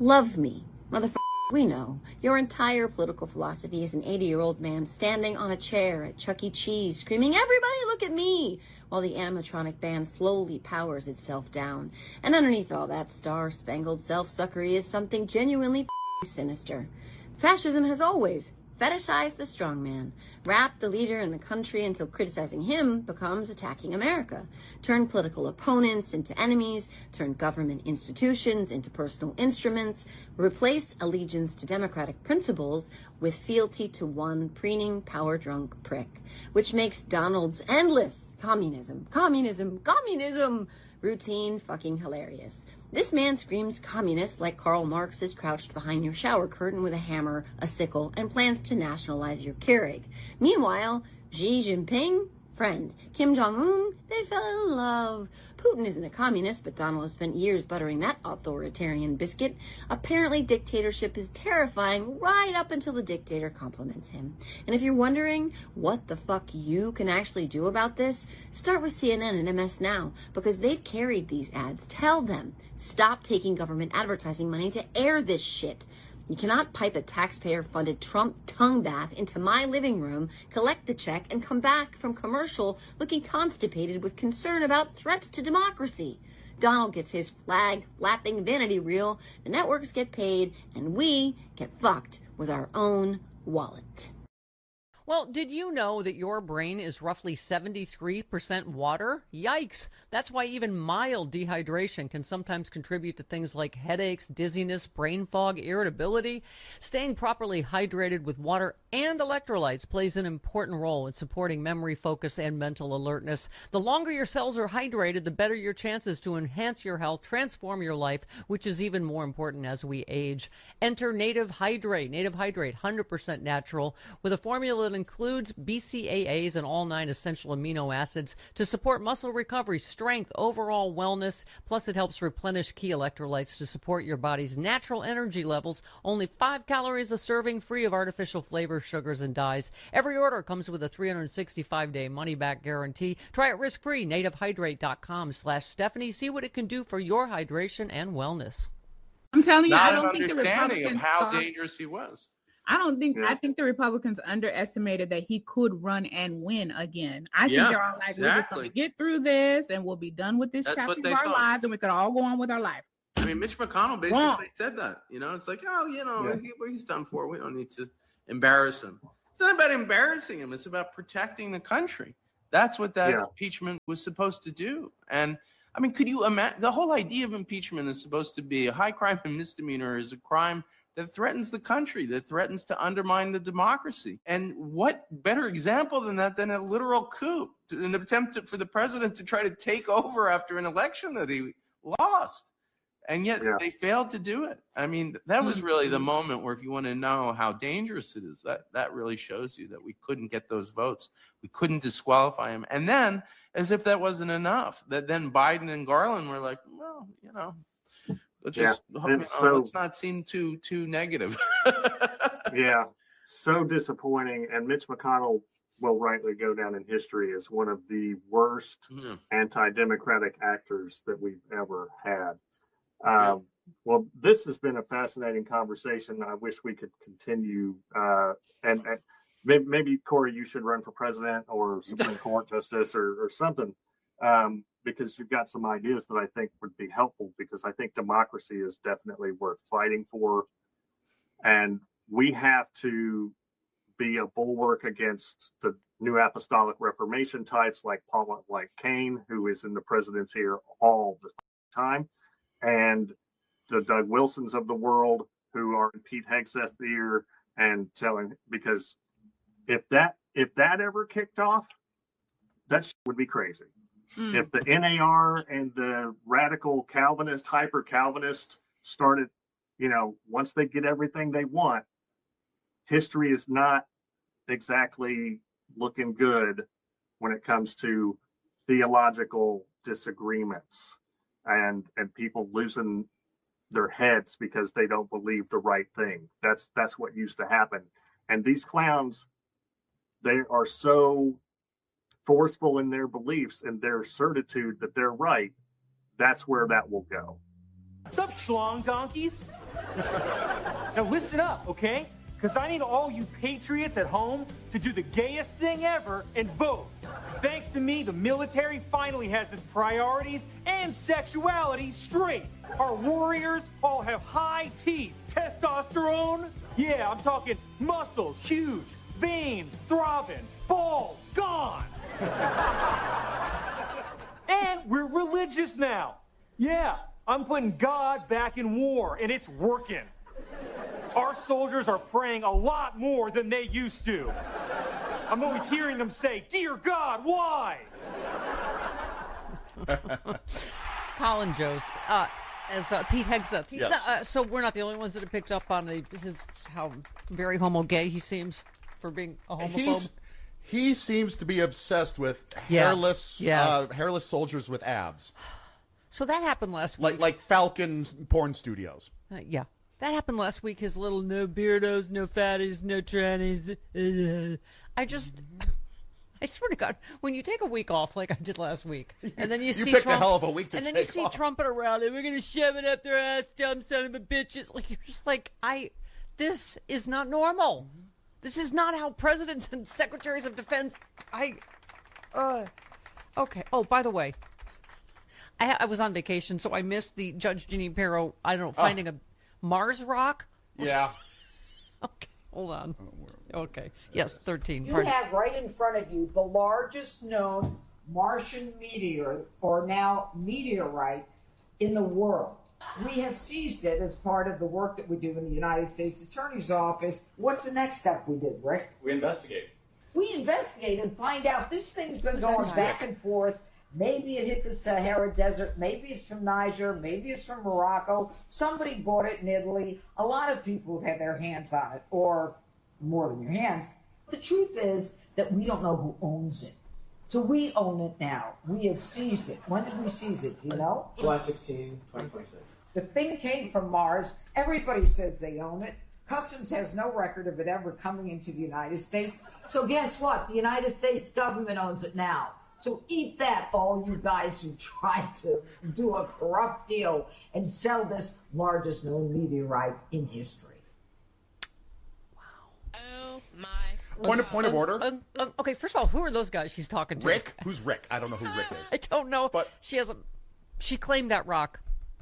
Love me. Motherfucker, we know. Your entire political philosophy is an 80-year-old man standing on a chair at Chuck E. Cheese screaming, "Everybody look at me!" while the animatronic band slowly powers itself down. And underneath all that star-spangled self-suckery is something genuinely sinister. Fascism has always fetishized the strongman, wrapped the leader in the country until criticizing him becomes attacking America, turned political opponents into enemies, turned government institutions into personal instruments, replaced allegiance to democratic principles with fealty to one preening, power-drunk prick, which makes Donald's endless communism routine fucking hilarious. This man screams communist like Karl Marx is crouched behind your shower curtain with a hammer, a sickle, and plans to nationalize your Keurig. Meanwhile, Xi Jinping, friend, Kim Jong-un, they fell in love. Putin isn't a communist, but Donald has spent years buttering that authoritarian biscuit. Apparently, dictatorship is terrifying right up until the dictator compliments him. And if you're wondering what the fuck you can actually do about this, start with CNN and MS Now, because they've carried these ads. Tell them, stop taking government advertising money to air this shit. You cannot pipe a taxpayer-funded Trump tongue bath into my living room, collect the check, and come back from commercial looking constipated with concern about threats to democracy. Donald gets his flag-flapping vanity reel, the networks get paid, and we get fucked with our own wallet. Well, did you know that your brain is roughly 73% water? Yikes! That's why even mild dehydration can sometimes contribute to things like headaches, dizziness, brain fog, irritability. Staying properly hydrated with water and electrolytes plays an important role in supporting memory, focus, and mental alertness. The longer your cells are hydrated, the better your chances to enhance your health, transform your life, which is even more important as we age. Enter Native Hydrate. Native Hydrate, 100% natural, with a formula that includes BCAAs and all 9 essential amino acids to support muscle recovery, strength, overall wellness. Plus, it helps replenish key electrolytes to support your body's natural energy levels. Only 5 calories a serving, free of artificial flavors, sugars, and dyes. Every order comes with a 365-day money-back guarantee. Try it risk-free. NativeHydrate.com/Stephanie. See what it can do for your hydration and wellness. I'm telling you, Not I don't think the understanding Republicans of how thought, dangerous he was. I think the Republicans underestimated that he could run and win again. I think they're all like, we're just going to get through this and we'll be done with this chapter of our lives and we could all go on with our life. I mean, Mitch McConnell basically said that. You know, it's like, he's done for. We don't need to embarrass him. It's not about embarrassing him. It's about protecting the country. That's what that impeachment was supposed to do. And, I mean, could you imagine? The whole idea of impeachment is supposed to be a high crime and misdemeanor is a crime that threatens the country, that threatens to undermine the democracy. And what better example than that than a literal coup, an attempt for the president to try to take over after an election that he lost. And yet they failed to do it. I mean, that was really the moment where if you want to know how dangerous it is, that really shows you that we couldn't get those votes. We couldn't disqualify him. And then, as if that wasn't enough, that then Biden and Garland were like, well, let's not seem too negative. So disappointing. And Mitch McConnell will rightly go down in history as one of the worst anti-democratic actors that we've ever had. Well, this has been a fascinating conversation. I wish we could continue. And maybe, Corey, you should run for president or Supreme Court justice or something. Because you've got some ideas that I think would be helpful, because I think democracy is definitely worth fighting for. And we have to be a bulwark against the new apostolic reformation types like Kane, who is in the presidency here all the time, and the Doug Wilsons of the world who are in Pete Hegseth's ear and telling, because if that ever kicked off, that would be crazy. If the NAR and the radical Calvinist, hyper Calvinist started, once they get everything they want, history is not exactly looking good when it comes to theological disagreements and people losing their heads because they don't believe the right thing. That's what used to happen. And these clowns, they are so forceful in their beliefs and their certitude that they're right. That's where that will go. What's up, schlong donkeys? Now listen up, okay? Because I need all you patriots at home to do the gayest thing ever and vote. Because thanks to me, the military finally has its priorities and sexuality straight. Our warriors all have high teeth, testosterone. Yeah, I'm talking muscles, huge, veins, throbbing, balls, gone. And we're religious now. Yeah, I'm putting God back in war, and it's working. Our soldiers are praying a lot more than they used to. I'm always hearing them say, "Dear God, why?" Colin Jost, as Pete Hegseth. He's yes. not, so we're not the only ones that have picked up on how very homo-gay he seems for being a homophobe. He seems to be obsessed with hairless soldiers with abs. So that happened last week. Like Falcon porn studios. Yeah. That happened last week. His little no beardos, no fatties, no trannies. I swear to God, when you take a week off like I did last week, and then you see picked Trump, a hell of a week to and then take you see off. Trump around, and we're going to shove it up their ass, dumb son of a bitches. Like, you're just like, this is not normal. This is not how presidents and secretaries of defense, okay. Oh, by the way, I was on vacation, so I missed the Judge Jeanine Pirro, finding a Mars rock. Yeah. Okay, hold on. Okay, yes, 13. You have right in front of you the largest known Martian meteor, or now meteorite, in the world. We have seized it as part of the work that we do in the United States Attorney's Office. What's the next step we did, Rick? We investigate. We investigate and find out this thing's been going back and forth. Maybe it hit the Sahara Desert. Maybe it's from Niger. Maybe it's from Morocco. Somebody bought it in Italy. A lot of people have had their hands on it, or more than your hands. The truth is that we don't know who owns it. So we own it now. We have seized it. When did we seize it? Do you know? July 16, 2026. The thing came from Mars. Everybody says they own it. Customs has no record of it ever coming into the United States. So guess what? The United States government owns it now. So eat that, all you guys who tried to do a corrupt deal and sell this largest known meteorite in history. Wow. Oh, my. Point of order. Okay, first of all, who are those guys she's talking to? Rick? Who's Rick? I don't know who Rick is. I don't know. But she claimed that rock.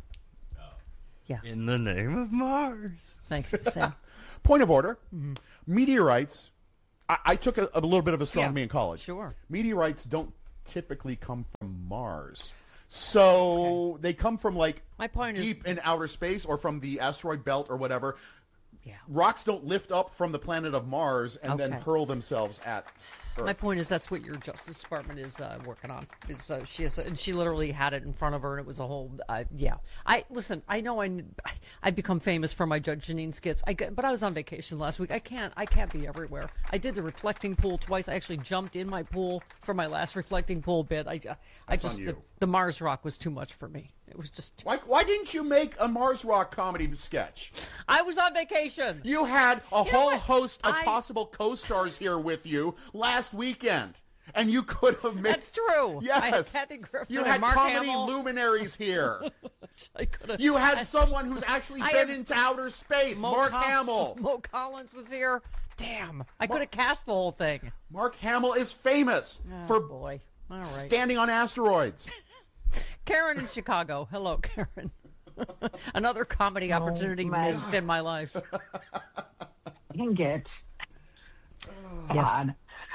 Yeah. In the name of Mars. Thanks, Sam. Point of order. Mm-hmm. Meteorites. I took a little bit of astronomy in college. Sure. Meteorites don't typically come from Mars. So they come from my point deep in outer space or from the asteroid belt or whatever. Yeah. Rocks don't lift up from the planet of Mars and then hurl themselves at Earth. My point is that's what your Justice Department is working on. She literally had it in front of her, and it was a whole Listen, I know I've become famous for my Judge Jeanine skits. But I was on vacation last week. I can't be everywhere. I did the reflecting pool twice. I actually jumped in my pool for my last reflecting pool bit. The Mars rock was too much for me. It was just why didn't you make a Mars rock comedy sketch? I was on vacation. You had a whole host of possible co-stars here with you last weekend, and you could have made. That's true. Yes, I had Kathy Griffin. You had Mark comedy Hamill. luminaries here. You had someone who's actually been into outer space. Mark Hamill. Mo Collins was here. Damn, I could have cast the whole thing. Mark Hamill is famous for standing on asteroids. Karen in Chicago. Hello, Karen. Another comedy opportunity missed in my life. Dang it. Yes.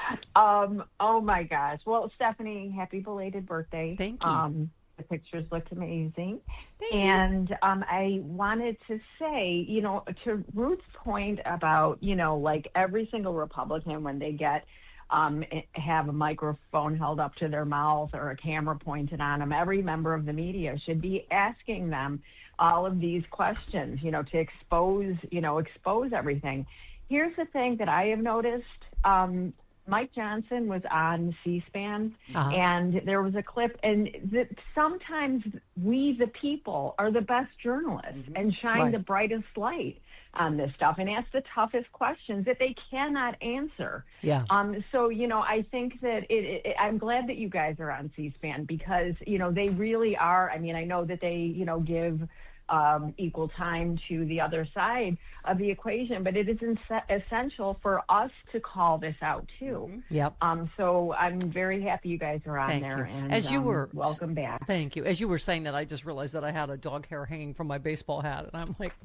Oh my gosh. Well, Stephanie, happy belated birthday. Thank you. The pictures looked amazing. Thank you. I wanted to say, to Ruth's point about, every single Republican, when they get have a microphone held up to their mouth or a camera pointed on them, every member of the media should be asking them all of these questions, to expose everything. Here's the thing that I have noticed. Mike Johnson was on C-SPAN, and there was a clip, and sometimes we, the people, are the best journalists and shine the brightest light on this stuff and ask the toughest questions that they cannot answer. Yeah. So, I think that I'm glad that you guys are on C-SPAN because, they really are. I mean, I know that they, give equal time to the other side of the equation. But it is essential for us to call this out too. Mm-hmm. Yep. So I'm very happy you guys are on there. And as you were, welcome back. Thank you. As you were saying that, I just realized that I had a dog hair hanging from my baseball hat, and I'm like,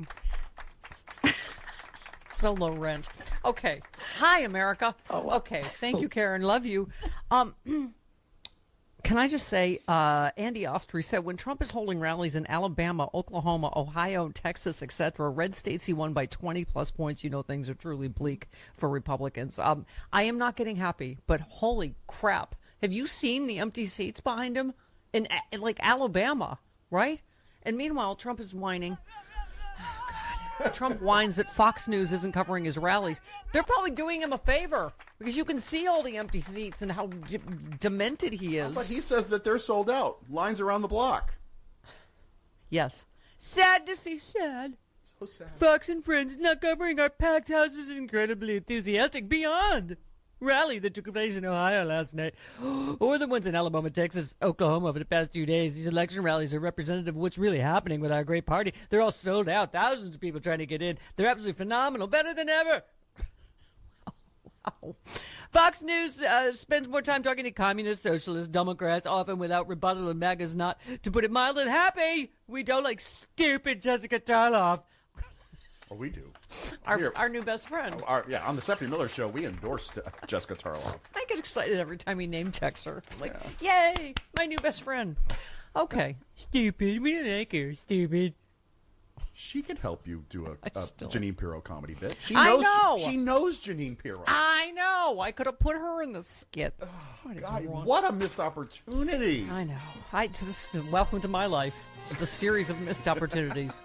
so low rent. Okay. Hi, America. Okay. Thank you, Karen. Love you. Can I just say, Andy Ostry said, when Trump is holding rallies in Alabama, Oklahoma, Ohio, Texas, etc., red states he won by 20-plus points, you know things are truly bleak for Republicans. I am not getting happy, but holy crap. Have you seen the empty seats behind him in like, Alabama, right? And meanwhile, Trump is whining. Trump whines that Fox News isn't covering his rallies. They're probably doing him a favor because you can see all the empty seats and how demented he is. But he says that they're sold out. Lines around the block. Yes. Sad to see, sad. So sad. Fox and Friends not covering our packed houses incredibly enthusiastic beyond rally that took place in Ohio last night, or the ones in Alabama, Texas, Oklahoma over the past 2 days. These election rallies are representative of what's really happening with our great party. They're all sold out. Thousands of people trying to get in. They're absolutely phenomenal. Better than ever. Wow. Fox News spends more time talking to communists, socialists, Democrats, often without rebuttal, and MAGA's not, to put it mildly, happy. We don't like stupid Jessica Tarloff. Oh, we do. Our new best friend. On the Stephanie Miller Show, we endorsed Jessica Tarloff. I get excited every time he name checks her. Like, yay, my new best friend. Okay. Stupid. We don't like her. Stupid. She can help you do a Jeanine Pirro comedy bit. I know. She knows Jeanine Pirro. I know. I could have put her in the skit. What a missed opportunity. I know. Welcome to my life. It's a series of missed opportunities.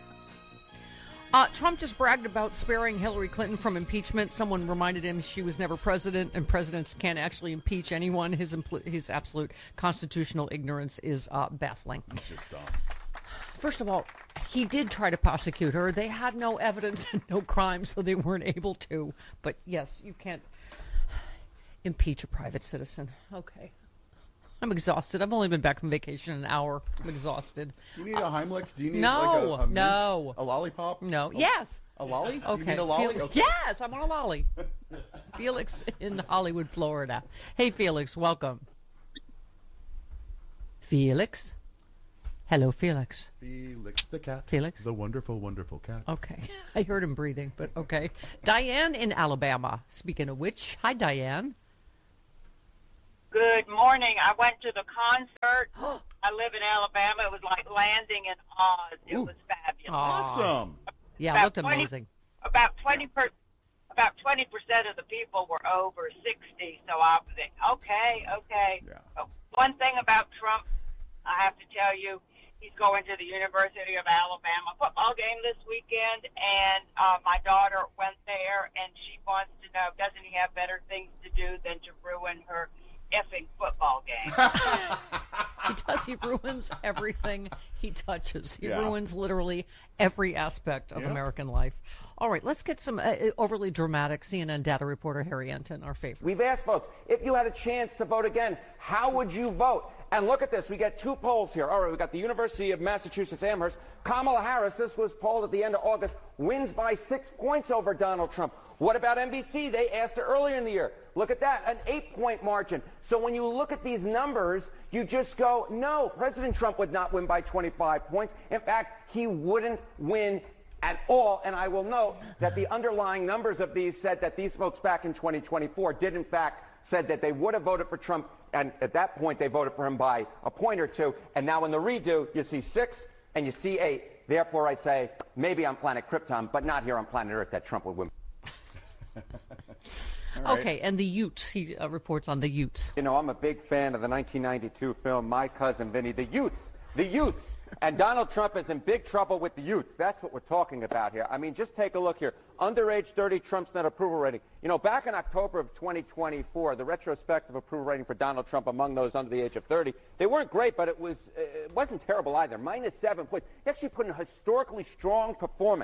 Trump just bragged about sparing Hillary Clinton from impeachment. Someone reminded him she was never president, and presidents can't actually impeach anyone. His absolute constitutional ignorance is baffling. He's just dumb. First of all, he did try to prosecute her. They had no evidence and no crime, so they weren't able to. But yes, you can't impeach a private citizen. Okay. I'm exhausted. I've only been back from vacation an hour. I'm exhausted. Do you need a Heimlich? Do you need no, a lollipop? No. Yes. A lolly? Okay. You need a lolly? Okay. Yes, I'm on a lolly. Felix in Hollywood, Florida. Hey, Felix, welcome. Felix? Hello, Felix. Felix the cat. Felix? The wonderful, wonderful cat. Okay. I heard him breathing, but okay. Diane in Alabama. Speaking of which, hi, Diane. Good morning. I went to the concert. I live in Alabama. It was like landing in Oz. It was fabulous. Awesome. Yeah, it looked amazing. About 20% of the people were over 60. So I was like, okay. Yeah. One thing about Trump, I have to tell you, he's going to the University of Alabama football game this weekend, and my daughter went there, and she wants to know, doesn't he have better things to do than to ruin her effing football game? He does. He ruins everything he touches. He ruins literally every aspect of American life. All right, let's get some overly dramatic CNN data reporter Harry Enton, our favorite. We've asked folks, if you had a chance to vote again, how would you vote? And look at this. We get two polls here. All right, we got the University of Massachusetts Amherst. Kamala Harris, this was polled at the end of August, wins by 6 points over Donald Trump. What about NBC? They asked her earlier in the year. Look at that, an 8-point margin. So when you look at these numbers, you just go, no, President Trump would not win by 25 points. In fact, he wouldn't win at all. And I will note that the underlying numbers of these said that these folks back in 2024 did, in fact, said that they would have voted for Trump. And at that point, they voted for him by a point or two. And now in the redo, you see 6 and you see 8. Therefore, I say, maybe on planet Krypton, but not here on planet Earth, that Trump would win. Right. Okay, and the Utes. He reports on the Utes. You know, I'm a big fan of the 1992 film My Cousin Vinny. The Utes. The Utes. And Donald Trump is in big trouble with the Utes. That's what we're talking about here. I mean, just take a look here. Underage 30, Trump's net approval rating. You know, back in October of 2024, the retrospective approval rating for Donald Trump among those under the age of 30, they weren't great, but it wasn't terrible either. -7 points. He actually put in a historically strong performance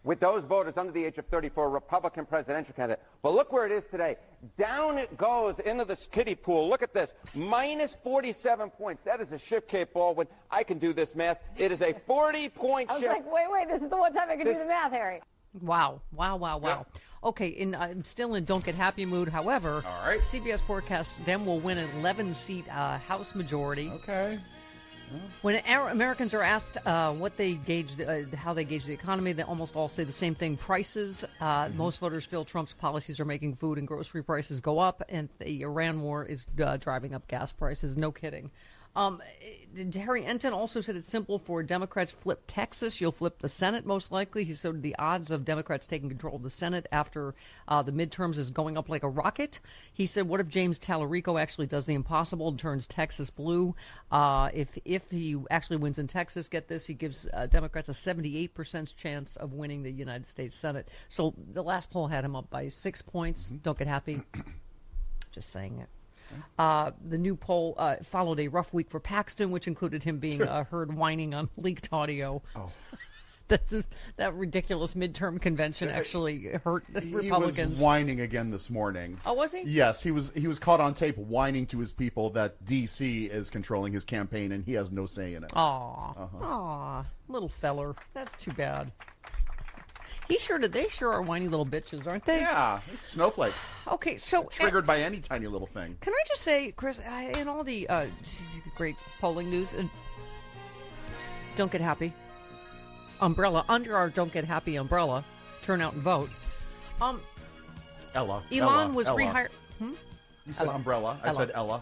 with those voters under the age of 30 for a Republican presidential candidate. But look where it is today. Down it goes into the kiddie pool. Look at this. Minus 47 points. That is a shift, Kate Baldwin. I can do this math. It is a 40-point shift. I was like, wait, this is the one time I can do the math, Harry. Wow. Yeah. Okay, I'm still in don't get happy mood. However, all right. CBS forecasts them will win an 11-seat House majority. Okay. When Americans are asked what they gauge, how they gauge the economy, they almost all say the same thing: prices. Most voters feel Trump's policies are making food and grocery prices go up, and the Iran war is driving up gas prices. No kidding. Harry Enten also said it's simple for Democrats flip Texas. You'll flip the Senate most likely. He said the odds of Democrats taking control of the Senate after the midterms is going up like a rocket. He said, what if James Tallarico actually does the impossible and turns Texas blue? If he actually wins in Texas, get this, he gives Democrats a 78% chance of winning the United States Senate. So the last poll had him up by 6 points. Don't get happy. Just saying it. The new poll followed a rough week for Paxton, which included him being heard whining on leaked audio. Oh. That ridiculous midterm convention actually hurt the Republicans. He was whining again this morning. Oh, was he? Yes, he was caught on tape whining to his people that D.C. is controlling his campaign and he has no say in it. Aw, little feller. That's too bad. They sure are whiny little bitches, aren't they? Yeah, snowflakes. Okay, so triggered by any tiny little thing. Can I just say, Chris, in all the great polling news, and don't get happy. Umbrella under our don't get happy umbrella, turn out and vote. Elon was rehired. You said umbrella. I said Ella.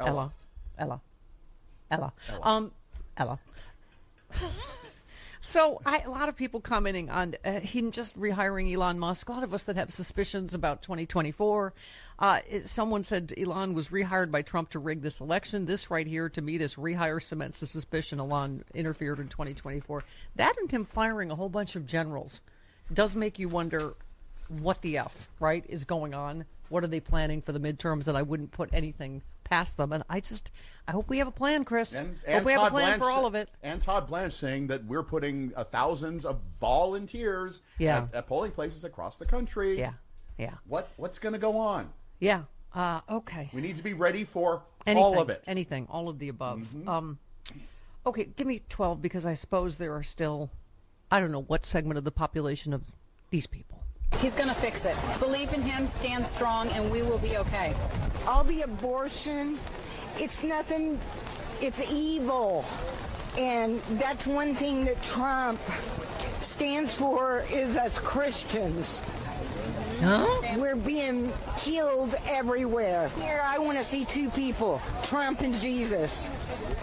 So a lot of people commenting on him just rehiring Elon Musk. A lot of us that have suspicions about 2024. Someone said Elon was rehired by Trump to rig this election. This right here, to me, this rehire cements the suspicion Elon interfered in 2024. That and him firing a whole bunch of generals does make you wonder what the F, right, is going on. What are they planning for the midterms? And I wouldn't put anything past them. And I hope we have a plan, Chris. And hope we have a plan for all of it. And Todd Blanche saying that we're putting thousands of volunteers at polling places across the country. Yeah. What's going to go on? Yeah. Okay. We need to be ready for anything, all of it. Anything. All of the above. Mm-hmm. Okay, give me 12 because I suppose there are still, I don't know what segment of the population of these people. He's going to fix it. Believe in him, stand strong, and we will be okay. All the abortion, it's nothing, it's evil. And that's one thing that Trump stands for is us Christians. Huh? We're being killed everywhere. Here, I want to see two people, Trump and Jesus.